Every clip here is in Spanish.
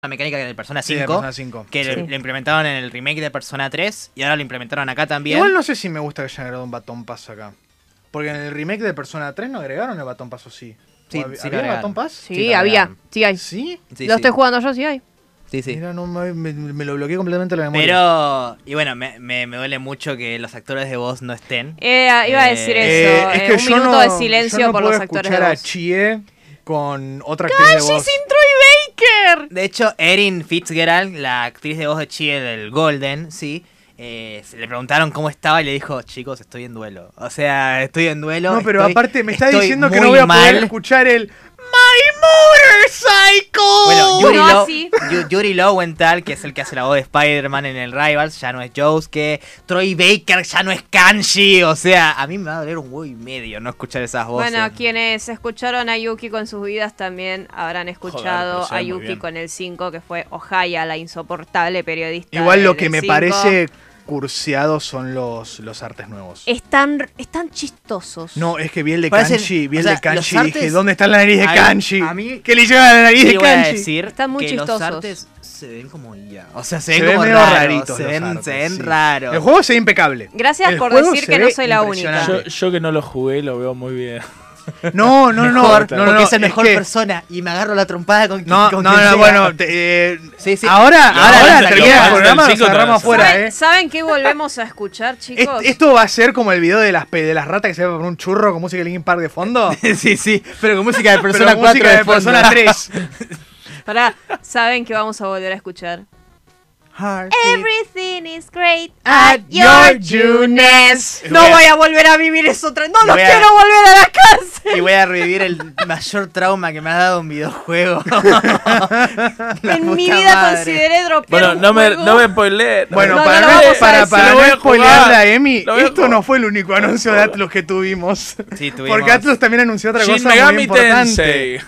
la mecánica del Persona 5, Sí, de Persona 5. que Sí. lo implementaron en el remake de Persona 3 y ahora lo implementaron acá también. Igual no sé si me gusta que hayan agregado un Baton Pass acá. Porque en el remake de Persona 3 no agregaron el Baton Pass, ¿o sí? Sí, ¿O sí lo ¿Había agregaron. Baton Pass? Sí, Sí, lo había. agregaron. Sí hay. ¿Sí? Sí, Lo sí. estoy jugando yo, sí hay. Sí, sí. Mira, no, me lo bloqueé completamente la memoria. Pero, y bueno, me duele mucho que los actores de voz no estén. Iba a decir eso. Es que un yo minuto no, de silencio yo no por puedo los actores de escuchar a voz. Chie con otra actriz de ¡Kanji voz. sin Troy Baker! De hecho, Erin Fitzgerald, la actriz de voz de Chie del Golden, sí, se le preguntaron cómo estaba y le dijo, chicos, estoy en duelo. O sea, estoy en duelo. No, pero aparte me está estoy diciendo que muy no voy a poder mal. escuchar el My Motorcycle. Bueno, No, sí. Yuri Lowenthal, que es el que hace la voz de Spider-Man en el Rivals, ya no es Josuke. Troy Baker ya no es Kanji. O sea, a mí me va a doler un huevo y medio no escuchar esas voces. Bueno, quienes escucharon a Yuki con sus vidas también habrán escuchado Joder, pero se a ve muy Yuki bien. con el 5, que fue Ohaya, la insoportable periodista. Igual lo del que me 5. parece cursiado son los artes nuevos. Están chistosos. No, es que vi el de Parecen- Kanji, vi o el sea, de Kanji los y dije, artes- ¿dónde está la nariz de a mí- Kanji? a mí- ¿Qué le llega a la nariz Sí, de voy a Kanji? decir Están muy que los chistosos. artes se ven como IA. O sea, se Se ven ven como medio raros, raritos se los ven, artes, se ven sí. raros. El juego se ve impecable. Gracias El por juego decir se que no ve soy la única. impresionante. Yo que no lo jugué lo veo muy bien. No, Mejor, no, porque es el mejor que- persona y me agarro la trompada con No, con no, quien no, sea. bueno, Sí, sí. ahora ahora termina el hasta programa, el nos 5 te agarramos vas a- afuera, ¿Saben qué volvemos a escuchar, chicos? Esto va a ser como el video de las ratas que se ve por un churro con música de Linkin Park de fondo. Sí, sí, pero con música de Pero Persona 4 música de de fondo. Persona 3. Pará, ¿saben qué vamos a volver a escuchar? Heartbeat. Everything is great At your Junes. No voy a volver a vivir eso otra vez. No lo Voy a- quiero volver a la cárcel. Y voy a revivir el mayor trauma que me ha dado un videojuego. La En mi puta vida madre. consideré dropear Bueno, un no me juego. spoileé. Bueno, No, para no no, lo vamos a para, decir. para Lo voy no a spoilearle jugar. a Emi, Lo voy a esto jugar. no fue el único anuncio de Atlus que tuvimos. Sí, tuvimos. Porque Atlus también anunció otra Shin cosa muy Megami importante. Tensei.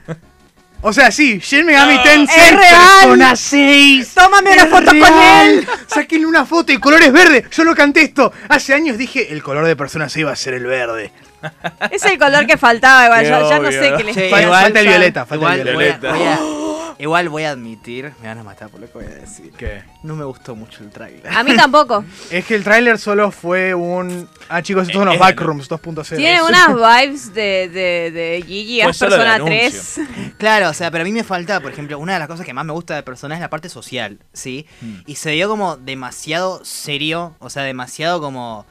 O sea, sí, Shin Megami No. Tensei ¡Es real! Persona 6. Tómame una ¡Es foto con real! él. Sáquenle una foto y el color es verde. Yo lo canté esto. Hace años dije, el color de Persona 6 va a ser el verde. Es el color que faltaba, igual. Qué Ya no obvio, sé ¿no? qué les Sí, Falta, igual- falta el violeta, falta Igual, el voy violeta. a, Violeta. igual voy a admitir, me van a matar por lo que voy a decir. ¿Qué? No me gustó mucho el trailer. A mí tampoco. Es que el tráiler solo fue un... Ah, chicos, estos son los Backrooms 2.0. Tiene unas vibes de Gigi a Fue solo el Persona anuncio. 3. Claro, o sea, pero a mí me falta, por ejemplo, una de las cosas que más me gusta de Persona es la parte social, ¿sí? Y se vio como demasiado serio, o sea, demasiado como...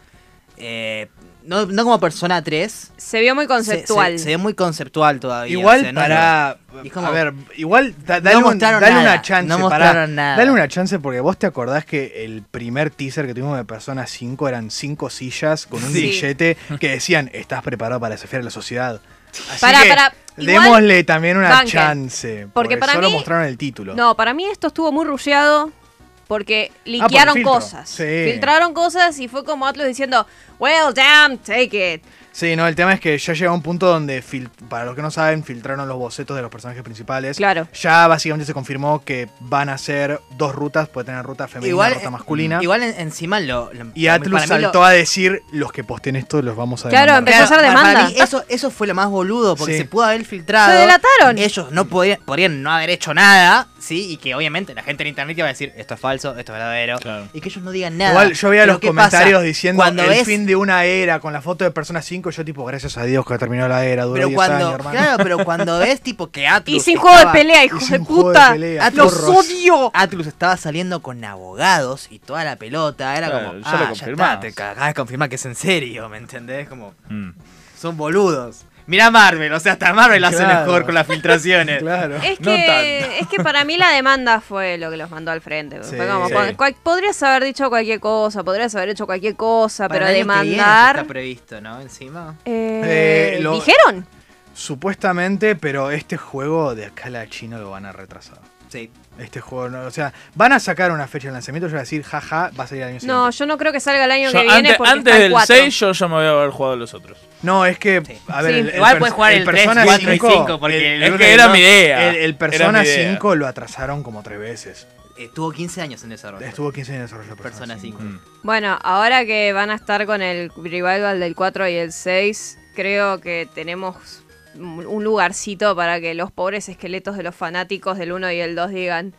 no como Persona 3. Se vio muy conceptual. Se ve muy conceptual todavía. Igual o sea, no- para... y como- A ver, igual dale, mostraron dale nada, una chance. no pará. mostraron nada. Dale una chance porque vos te acordás que el primer teaser que tuvimos de Persona 5 eran 5 sillas con un Sí. grillete que decían, estás preparado para desafiar a la sociedad. Así Pará, que pará, igual- démosle también una banquen. chance. Porque para solo mí- mostraron el título. No, para mí esto estuvo muy rusheado porque liquearon filtro. cosas. Sí. Filtraron cosas y fue como Atlus diciendo, well, damn, take it. Sí, no, el tema es que ya llega un punto donde, para los que no saben, filtraron los bocetos de los personajes principales. Claro. Ya básicamente se confirmó que van a ser 2 rutas, puede tener ruta femenina y ruta masculina. Igual encima Y Atlus saltó a decir, los que posten esto los vamos a Claro, demandar. empezó a hacer demanda. Para mí eso fue lo más boludo, porque Sí. se pudo haber filtrado. Se delataron. Ellos no podrían no haber hecho nada, ¿sí? Y que obviamente la gente en internet iba a decir, esto es falso, esto es verdadero. Claro. Y que ellos no digan nada. Igual yo veía Pero los ¿qué comentarios pasa? diciendo Cuando el ves- fin de una era con la foto de Persona 5, yo tipo, gracias a Dios que terminó la era, duró Pero 10 cuando, años, hermano. claro, pero cuando ves tipo que Atlus Y sin juego de estaba- pelea, Y hijos sin de juego de puta. pelea, Atlus forros. odio. Atlus estaba saliendo con abogados y toda la pelota, era Claro, como, ya lo ya confirmamos. está, te cagás de confirmar que es en serio, ¿me entendés? Como, Mm. son boludos. Mirá Marvel, o sea, hasta Marvel hace Claro. mejor con las filtraciones. Claro. Es No que para mí la demanda fue lo que los mandó al frente. Sí, Fue como, sí. podrías haber dicho cualquier cosa, podrías haber hecho cualquier cosa, Para pero el año que viene demandar... está previsto, ¿no? Encima. Lo- ¿Dijeron? Supuestamente, pero este juego de acá a la China lo van a retrasar. Sí. Este juego, no, o sea, van a sacar una fecha de lanzamiento, yo voy a decir, jaja, va a salir el año No, siguiente. yo no creo que salga el año Yo que viene antes porque antes está el del 4. 6 yo ya me voy a haber jugado los otros. No, es que, Sí. a ver, Sí. Igual puedes jugar el 3, Persona 4 y 5, 5, porque el- Es el que era mi idea. el Persona Era mi idea. 5 lo atrasaron como 3 veces. Estuvo 15 años en desarrollo. Estuvo 15 años en desarrollo de Persona 5. Mm. Bueno, ahora que van a estar con el revival del 4 y el 6, creo que tenemos un lugarcito para que los pobres esqueletos de los fanáticos del 1 y el 2 digan,